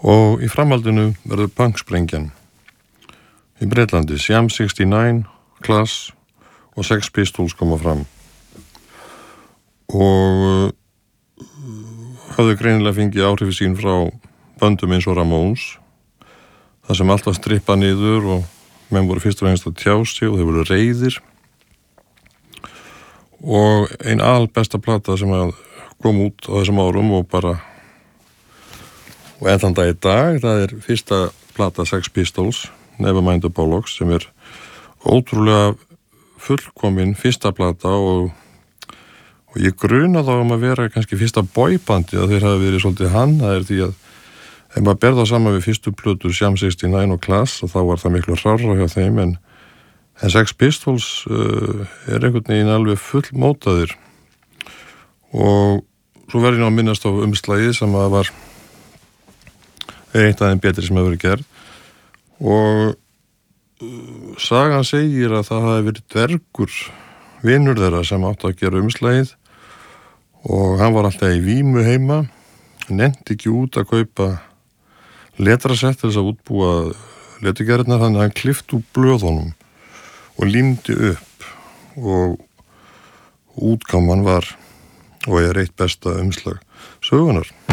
og í framhaldinu verður punksprengjan í Bretlandi. Jam 69, Class og Sex Pistols koma fram og hafðu greinilega fengið áhrifi sín frá böndum eins og Ramones, það sem alltaf strippa niður og menn voru fyrst og einst að tjá sig og þeir voru reiðir. Og ein albesta plata sem kom út á þessum árum og enn þann dag í dag, það er fyrsta plata Sex Pistols, Nevermind the Bollocks, sem er ótrúlega fullkomin fyrsta plata og ég gruna þá að vera kannski fyrsta boybandi að þeir hafa verið svolítið hannaðir, því að ef maður ber það saman við fyrstu plötur Jam 69 og Class og þá var það miklu hrárra hjá þeim, en Sex Pistols er einhvern veginn alveg fullmótaðir. Og svo verður ég að minnast á umslagið sem að var eitt af þeim betri sem hefur verið gerð, og sagan segir að það hafi verið dvergur vinur þeirra sem átti að gera umslagið og hann var alltaf í vímu heima, nennti ekki út að kaupa letrasett til þess að útbúa leturgerðirnar, þannig að hann klippti úr blöðunum og límdi upp og útgáman var og er eitt besta umslag sögunar.